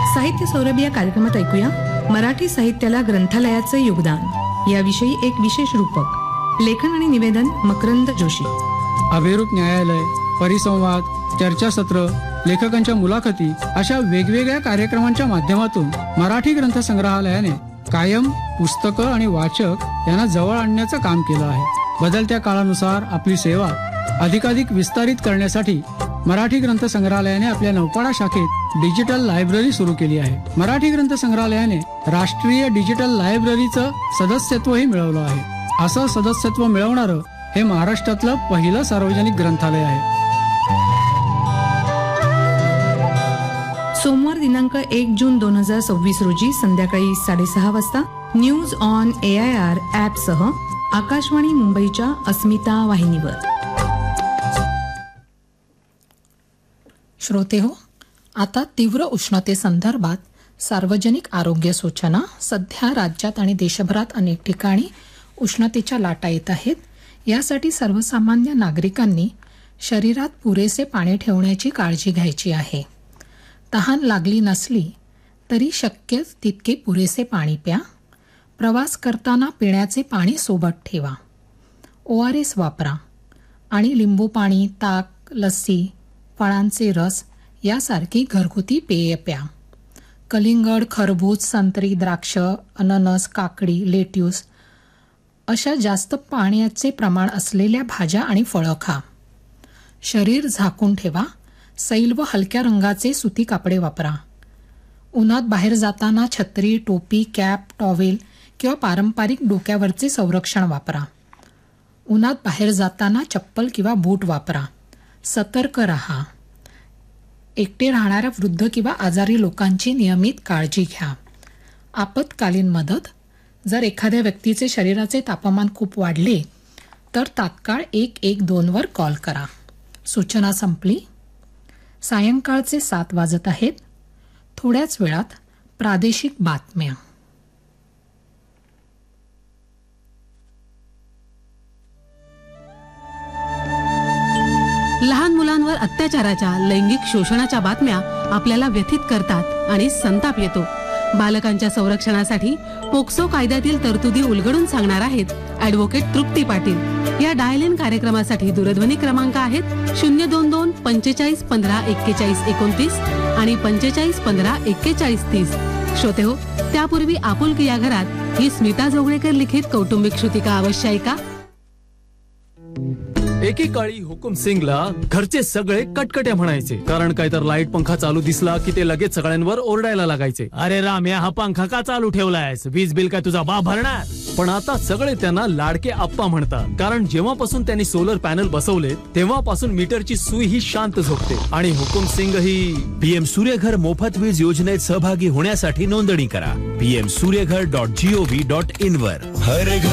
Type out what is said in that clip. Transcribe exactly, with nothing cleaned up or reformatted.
साहित्य सौरभ या कार्यक्रमात ऐकूया मराठी साहित्याला ग्रंथालयाचे योगदान याविषयी एक विशेष रूपक. लेखन आणि निवेदन मकरंद जोशी. अभिरूप न्यायालय, परिसंवाद, चर्चासत्र, लेखकांच्या मुलाखती अशा वेगवेगळ्या कार्यक्रमांच्या माध्यमातून मराठी ग्रंथ संग्रहालयाने कायम पुस्तकं आणि वाचक यांना जवळ आणण्याचं काम केलं आहे. बदलत्या काळानुसार आपली सेवा अधिकाधिक विस्तारित करण्यासाठी मराठी ग्रंथ संग्रहालयाने आपल्या नौपाडा शाखेत डिजिटल लायब्ररी सुरू केली आहे. मराठी ग्रंथ संग्रहालयाने राष्ट्रीय डिजिटल लायब्ररीचं सदस्यत्वही मिळवलं आहे. असं सदस्यत्व मिळवणारं हे महाराष्ट्रातलं पहिलं सार्वजनिक ग्रंथालय आहे. सोमवार दिनांक एक जून दोन हजार सव्वीस रोजी संध्याकाळी साडेसहा वाजता news on A I R app सह आकाशवाणी मुंबईच्या अस्मिता वाहिनीवर. श्रोते हो, आता तीव्र उष्णतेसंदर्भात सार्वजनिक आरोग्य सूचना. सध्या राज्यात आणि देशभरात अनेक ठिकाणी उष्णतेच्या लाटा येत आहेत. यासाठी सर्वसामान्य नागरिकांनी शरीरात पुरेसे पाणी ठेवण्याची काळजी घ्यायची आहे. तहान लागली नसली तरी शक्य तितके पुरेसे पाणी प्या. प्रवास करताना पिण्याचे पाणी सोबत ठेवा. ओ आर एस वापरा आणि लिंबू पाणी, ताक, लस्सी, फळांचे रस यासारखी घरगुती पेय प्या. कलिंगड, खरबूज, संत्री, द्राक्ष, अननस, काकडी, लेट्यूस अशा जास्त पाण्याचे प्रमाण असलेल्या भाज्या आणि फळं खा. शरीर झाकून ठेवा. सैल व हलक्या रंगाचे सुती कापडे वापरा. उन्हात बाहेर जाताना छत्री, टोपी, कॅप, टॉवेल किंवा पारंपरिक डोक्यावरचे संरक्षण वापरा. उन्हात बाहेर जाताना चप्पल किंवा बूट वापरा. सतर्क रहा. एकटे राहणाऱ्या वृद्ध किंवा आजारी लोकांची नियमित काळजी घ्या. आपत्कालीन मदत. जर एखाद्या व्यक्तीचे शरीराचे तापमान खूप वाढले तर तात्काळ एक एक दोन वर कॉल करा. सूचना संपली. सायंकाळचे सात वाजत आहेत. थोड्याच वेळात प्रादेशिक बातम्या. लहान मुलांवर अत्याचाराच्या, लैंगिक शोषणाच्या बातम्या आपल्याला व्यथित करतात आणि संताप येतो. बालकांच्या संरक्षणासाठी पोक्सो कायद्यातील तरतुदी उलगडून सांगणार आहेत ॲडव्होकेट तृप्ती पाटील. या डायल इन कार्यक्रमासाठी दूरध्वनी क्रमांक आहेत शून्य दोन दोन पंचेचाळीस पंधरा एक्केचाळीस एकोणतीस आणि पंचेचाळीस पंधरा एक्केचाळीस तीस. श्रोते हो, त्यापूर्वी आपुलकी या घरात ही स्मिता जोगळेकर लिखित कौटुंबिक श्रुतिका अवश्य ऐका. एकेकाळी हुकुम सिंगला घरचे सगळे कटकटे म्हणायचे, कारण काय तर लाईट पंखा चालू दिसला की ते लगेच सगळ्यांवर ओरडायला लागायचे. अरे राम्या, हा पंखा का चालू ठेवलायस? वीज बिल काय तुझा बाप भरणार? पण आता सगळे त्यांना लाडके आप्पा म्हणतात, कारण जेव्हापासून त्यांनी सोलर पॅनल बसवले तेव्हापासून मीटरची सुई ही शांत झोपते. आणि हुकुम सिंग ही पीएम सूर्यघर मोफत वीज योजनेत सहभागी होण्यासाठी नोंदणी करा. PM Surya Ghar dot G O V dot in वर.